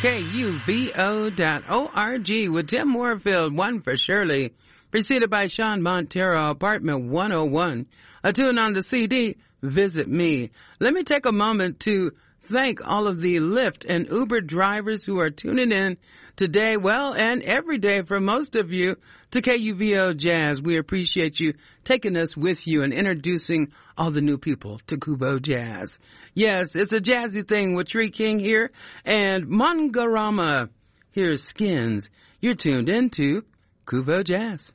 KUVO.org with Tim Moorfield, One for Shirley, preceded by Sean Montero, Apartment 101. A tune on the CD, Visit Me. Let me take a moment to thank all of the Lyft and Uber drivers who are tuning in today, well, and every day for most of you, to KUVO Jazz. We appreciate you taking us with you and introducing all the new people to Kubo Jazz. Yes, it's a jazzy thing with Tree King here and Mangarama. Here's Skins. You're tuned into Kubo Jazz.